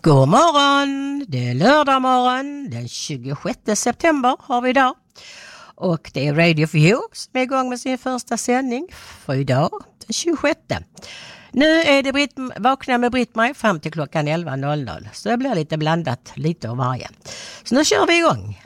God morgon, det är lördag morgon, den 26 september har vi idag. Och det är Radio for You som är igång med sin första sändning för idag, den 26. Nu är det vakna med Britt-Maj fram till klockan 11.00. Så det blir lite blandat, lite av varje. Så nu kör vi igång.